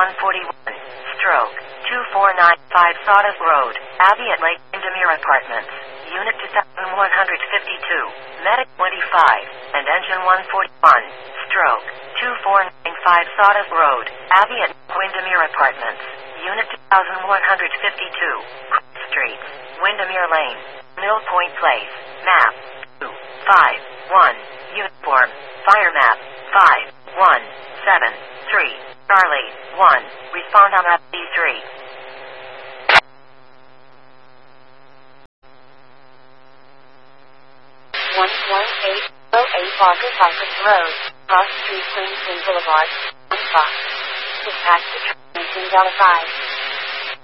141, stroke 2495 Sawdust Road, Abbey at Lake Windermere Apartments, Unit 2152, Medic 25, and Engine 141, stroke 2495 Sawdust Road, Abbey at Windermere Apartments, Unit 2152, Street, Windermere Lane, Mill Point Place, Map 251, Uniform, Fire Map 5173, Charlie 1, respond on Map B3. 11808 Barker Cypress Road, Cross Street, Queensland Boulevard, Fox. Dispatch to train 5.